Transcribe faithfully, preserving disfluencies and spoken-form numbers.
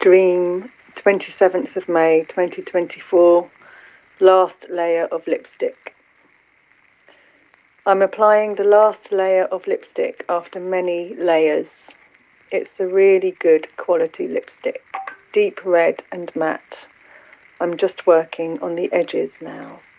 Dream, twenty-seventh of May twenty twenty-four, last layer of lipstick. I'm applying the last layer of lipstick after many layers. It's a really good quality lipstick, deep red and matte. I'm just working on the edges now.